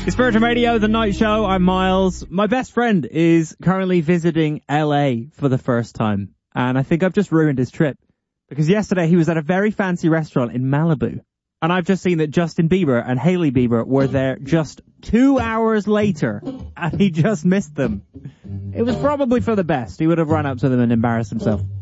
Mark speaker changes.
Speaker 1: It's Virgin Radio, The Night Show. I'm Miles. My best friend is currently visiting LA for the first time. And I think I've just ruined his trip. Because yesterday he was at a very fancy restaurant in Malibu. And I've just seen that Justin Bieber and Hailey Bieber were there just 2 hours later. And he just missed them. It was probably for the best. He would have run up to them and embarrassed himself.